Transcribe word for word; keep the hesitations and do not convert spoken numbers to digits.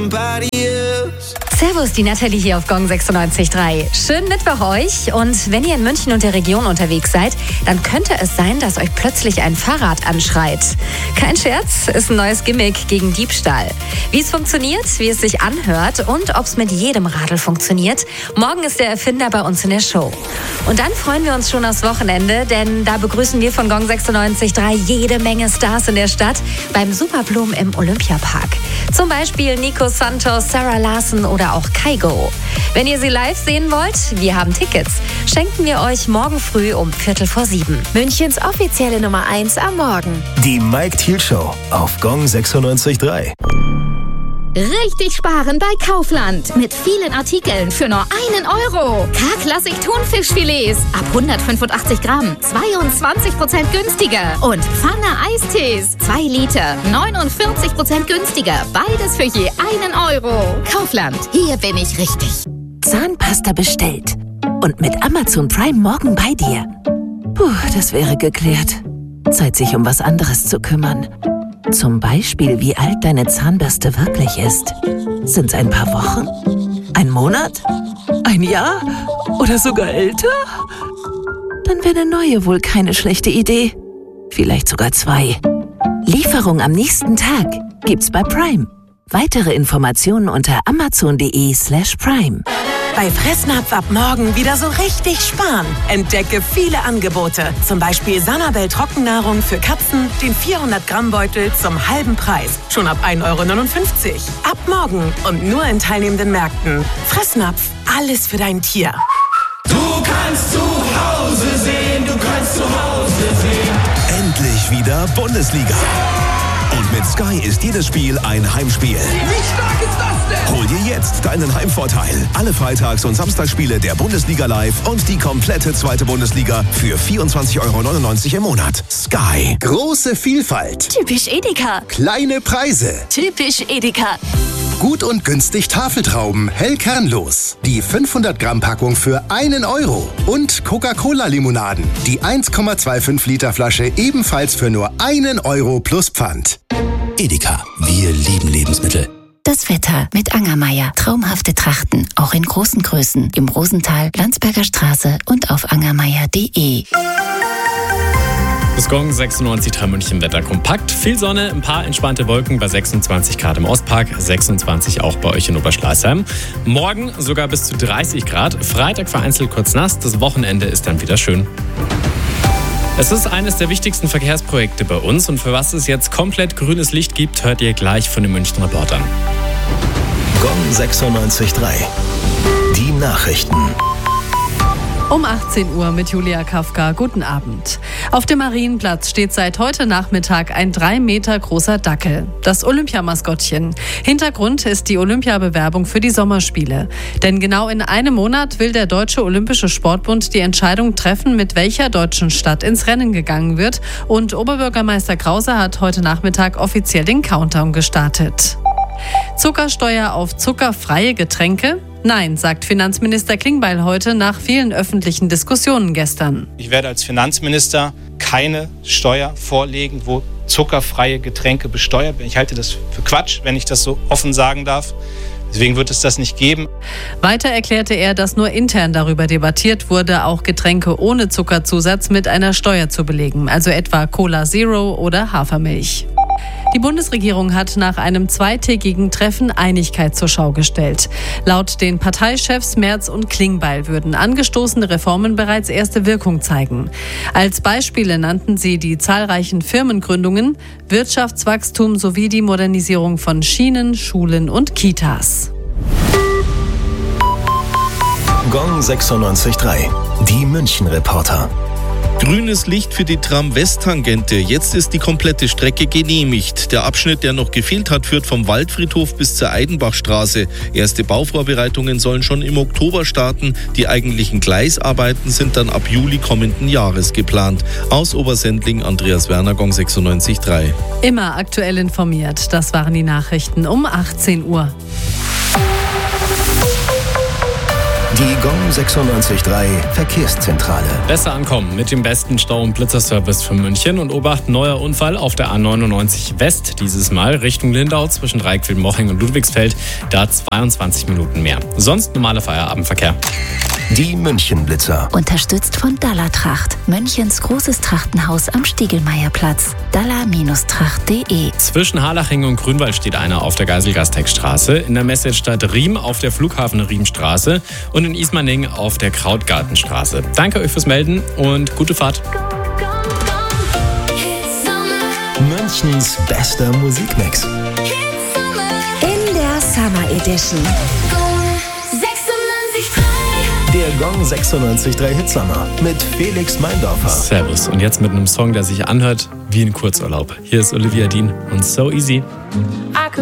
Servus, die Nathalie hier auf Gong sechsundneunzig Komma drei. Schönen Mittwoch euch. Und wenn ihr in München und der Region unterwegs seid, dann könnte es sein, dass euch plötzlich ein Fahrrad anschreit. Kein Scherz, ist ein neues Gimmick gegen Diebstahl. Wie es funktioniert, wie es sich anhört und ob es mit jedem Radl funktioniert, morgen ist der Erfinder bei uns in der Show. Und dann freuen wir uns schon aufs Wochenende, denn da begrüßen wir von Gong sechsundneunzig Komma drei jede Menge Stars in der Stadt beim Superblumen im Olympiapark. Zum Beispiel Nico Santos, Sarah Larsen oder auch Kygo. Wenn ihr sie live sehen wollt, wir haben Tickets. Schenken wir euch morgen früh um Viertel vor sieben. Münchens offizielle Nummer eins am Morgen. Die Mike Thiel Show auf Gong sechsundneunzig Komma drei. Richtig sparen bei Kaufland. Mit vielen Artikeln für nur einen Euro. K-Klassik Thunfischfilets ab hundertfünfundachtzig Gramm. zweiundzwanzig Prozent günstiger. Und Pfanne Eistees. zwei Liter. neunundvierzig Prozent günstiger. Beides für je einen Euro. Kaufland. Hier bin ich richtig. Zahnpasta bestellt. Und mit Amazon Prime morgen bei dir. Puh, das wäre geklärt. Zeit, sich um was anderes zu kümmern. Zum Beispiel, wie alt deine Zahnbürste wirklich ist. Sind's ein paar Wochen? Ein Monat? Ein Jahr? Oder sogar älter? Dann wäre eine neue wohl keine schlechte Idee. Vielleicht sogar zwei. Lieferung am nächsten Tag gibt's bei Prime. Weitere Informationen unter amazon.de slash prime. Bei Fressnapf ab morgen wieder so richtig sparen. Entdecke viele Angebote. Zum Beispiel Sanabel Trockennahrung für Katzen, den vierhundert Gramm Beutel zum halben Preis. Schon ab ein Euro neunundfünfzig. Ab morgen und nur in teilnehmenden Märkten. Fressnapf, alles für dein Tier. Du kannst zu Hause sehen, du kannst zu Hause sehen. Endlich wieder Bundesliga. Und mit Sky ist jedes Spiel ein Heimspiel. Wie stark ist das denn? Hol dir jetzt deinen Heimvorteil. Alle Freitags- und Samstagsspiele der Bundesliga live und die komplette zweite Bundesliga für vierundzwanzig Euro neunundneunzig im Monat. Sky. Große Vielfalt. Typisch Edeka. Kleine Preise. Typisch Edeka. Gut und günstig Tafeltrauben, hell kernlos. Die fünfhundert Gramm Packung für einen Euro. Und Coca-Cola-Limonaden. Die eins Komma fünfundzwanzig Liter Flasche ebenfalls für nur einen Euro plus Pfand. Edeka. Wir lieben Lebensmittel. Das Wetter mit Angermeier. Traumhafte Trachten, auch in großen Größen. Im Rosental, Landsberger Straße und auf angermeier punkt de. Das Gong sechsundneunzig Komma drei München Wetter kompakt. Viel Sonne, ein paar entspannte Wolken bei sechsundzwanzig Grad im Ostpark, sechsundzwanzig auch bei euch in Oberschleißheim. Morgen sogar bis zu dreißig Grad. Freitag vereinzelt kurz nass. Das Wochenende ist dann wieder schön. Es ist eines der wichtigsten Verkehrsprojekte bei uns und für was es jetzt komplett grünes Licht gibt, hört ihr gleich von den München Reportern. Gong sechsundneunzig Komma drei. Die Nachrichten. Um achtzehn Uhr mit Julia Kafka. Guten Abend. Auf dem Marienplatz steht seit heute Nachmittag ein drei Meter großer Dackel. Das Olympiamaskottchen. Hintergrund ist die Olympiabewerbung für die Sommerspiele. Denn genau in einem Monat will der Deutsche Olympische Sportbund die Entscheidung treffen, mit welcher deutschen Stadt ins Rennen gegangen wird. Und Oberbürgermeister Krause hat heute Nachmittag offiziell den Countdown gestartet. Zuckersteuer auf zuckerfreie Getränke? Nein, sagt Finanzminister Klingbeil heute nach vielen öffentlichen Diskussionen gestern. Ich werde als Finanzminister keine Steuer vorlegen, wo zuckerfreie Getränke besteuert werden. Ich halte das für Quatsch, wenn ich das so offen sagen darf. Deswegen wird es das nicht geben. Weiter erklärte er, dass nur intern darüber debattiert wurde, auch Getränke ohne Zuckerzusatz mit einer Steuer zu belegen, also etwa Cola Zero oder Hafermilch. Die Bundesregierung hat nach einem zweitägigen Treffen Einigkeit zur Schau gestellt. Laut den Parteichefs Merz und Klingbeil würden angestoßene Reformen bereits erste Wirkung zeigen. Als Beispiele nannten sie die zahlreichen Firmengründungen, Wirtschaftswachstum sowie die Modernisierung von Schienen, Schulen und Kitas. Gong sechsundneunzig Komma drei. Die München Reporter. Grünes Licht für die Tram-West-Tangente. Jetzt ist die komplette Strecke genehmigt. Der Abschnitt, der noch gefehlt hat, führt vom Waldfriedhof bis zur Eidenbachstraße. Erste Bauvorbereitungen sollen schon im Oktober starten. Die eigentlichen Gleisarbeiten sind dann ab Juli kommenden Jahres geplant. Aus Obersendling, Andreas Werner, Gong sechsundneunzig Komma drei. Immer aktuell informiert. Das waren die Nachrichten um achtzehn Uhr. Die Gong sechsundneunzig Komma drei Verkehrszentrale. Besser ankommen mit dem besten Stau- und Blitzerservice für München und Obacht, neuer Unfall auf der A neunundneunzig West. Dieses Mal Richtung Lindau zwischen Dreiquil, Moching und Ludwigsfeld. Da zweiundzwanzig Minuten mehr. Sonst normaler Feierabendverkehr. Die München-Blitzer. Unterstützt von Dallertracht. Münchens großes Trachtenhaus am Stiegelmeierplatz. Daller Tracht punkt de. Zwischen Harlaching und Grünwald steht einer auf der Geiselgasteckstraße, in der Messestadt Riem auf der Flughafen Riemstraße und in Ismaning auf der Krautgartenstraße. Danke euch fürs Melden und gute Fahrt. Münchens bester Musikmix. In der Summer Edition. Der Gong sechsundneunzig Komma drei Hitsommer mit Felix Meindorfer. Servus. Und jetzt mit einem Song, der sich anhört wie ein Kurzurlaub. Hier ist Olivia Dean und So Easy.